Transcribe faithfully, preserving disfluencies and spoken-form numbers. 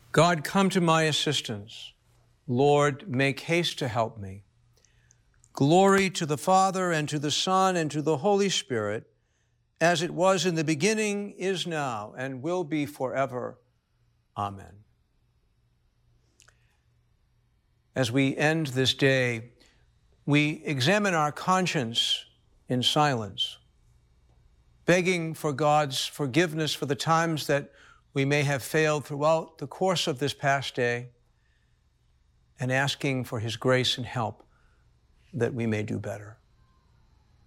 God, come to my assistance. Lord, make haste to help me. Glory to the Father, and to the Son, and to the Holy Spirit, as it was in the beginning, is now, and will be forever. Amen. As we end this day, we examine our conscience in silence, begging for God's forgiveness for the times that we may have failed throughout the course of this past day, and asking for his grace and help that we may do better.